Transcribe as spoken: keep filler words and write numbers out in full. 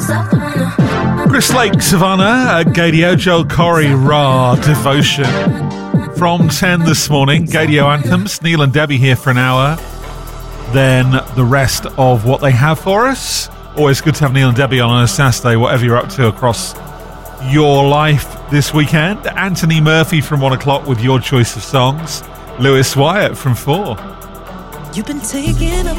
Chris Lake, Savannah, Gadio, Joel Corey, Ra, Devotion. From ten this morning, Gadio Anthems, Neil and Debbie here for an hour. Then the rest of what they have for us. Always good to have Neil and Debbie on a Saturday, whatever you're up to across your life this weekend. Anthony Murphy from one o'clock with your choice of songs. Lewis Wyatt from four. You've been taking a